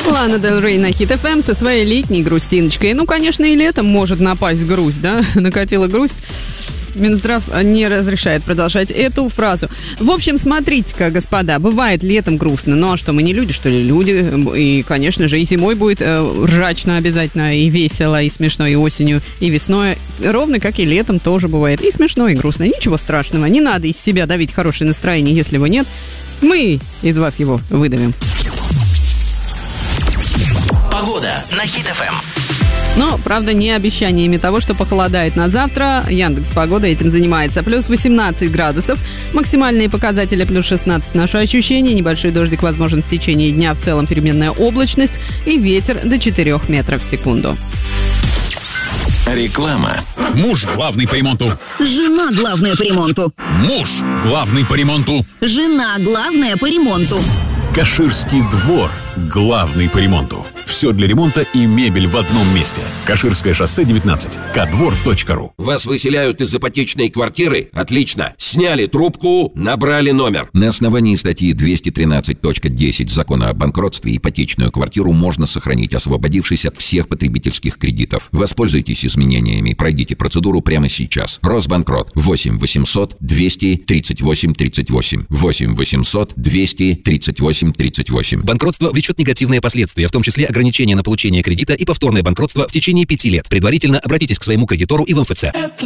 Лана Дель Рей на Хит ФМ со своей летней грустиночкой. Ну, конечно, и летом может напасть грусть, да? Накатила грусть. Минздрав не разрешает продолжать эту фразу. В общем, смотрите-ка, господа, бывает летом грустно. Ну, а что, мы не люди, что ли? Люди. И, конечно же, и зимой будет ржачно обязательно, и весело, и смешно, и осенью, и весной. Ровно как и летом тоже бывает. И смешно, и грустно. Ничего страшного. Не надо из себя давить хорошее настроение, если его нет. Мы из вас его выдавим. Погода на Хит ФМ. Но, правда, не обещаниями того, что похолодает на завтра. Яндекс.Погода этим занимается. Плюс 18 градусов. Максимальные показатели плюс 16 наши ощущения. Небольшой дождик возможен в течение дня. В целом переменная облачность. И ветер до 4 метров в секунду. Реклама. Муж главный по ремонту. Жена главная по ремонту. Муж главный по ремонту. Жена главная по ремонту. Каширский двор главный по ремонту. Все для ремонта и мебель в одном месте. Каширское шоссе 19. Кадвор.ру. Вас выселяют из ипотечной квартиры? Отлично. Сняли трубку, набрали номер. На основании статьи 213.10 Закона о банкротстве ипотечную квартиру можно сохранить, освободившись от всех потребительских кредитов. Воспользуйтесь изменениями. Пройдите процедуру прямо сейчас. Росбанкрот. 8 800 238 38. 8 800 238 38. Банкротство влечет негативные последствия, в том числе ограничение на получение кредита и повторное банкротство в течение 5 лет. Предварительно обратитесь к своему кредитору и в МФЦ.